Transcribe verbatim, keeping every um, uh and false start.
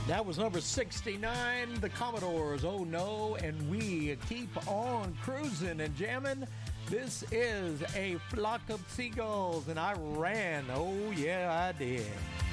That was number sixty-nine, the Commodores, Oh No, and we keep on cruising and jamming. This is A Flock of Seagulls, and I ran, oh yeah, I did.